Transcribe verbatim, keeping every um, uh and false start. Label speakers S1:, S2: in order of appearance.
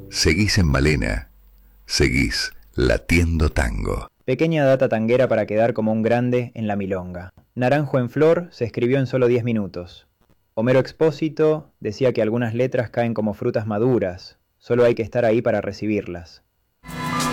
S1: Seguís en Malena. Seguís latiendo tango.
S2: Pequeña data tanguera para quedar como un grande en la milonga. Naranjo en flor se escribió en solo diez minutos. Homero Expósito decía que algunas letras caen como frutas maduras, solo hay que estar ahí para recibirlas.